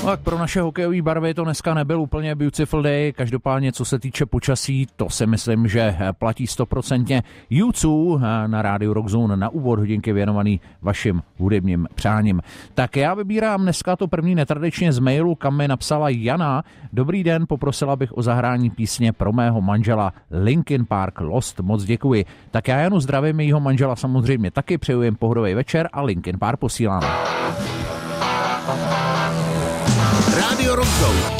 Tak pro naše hokejové barvy to dneska nebyl úplně beautiful day, každopádně co se týče počasí, to si myslím, že platí 100%. YouTube na rádiu Rockzone na úvod hodinky věnovaný vašim hudebním přáním. Tak já vybírám dneska to první netradičně z mailu, kam mi napsala Jana. Dobrý den, poprosila bych o zahrání písně pro mého manžela Linkin Park Lost, moc děkuji. Tak já Janu zdravím, jejího manžela samozřejmě taky, přeju jim pohodový večer a Linkin Park posílám. Rádio Rockzone.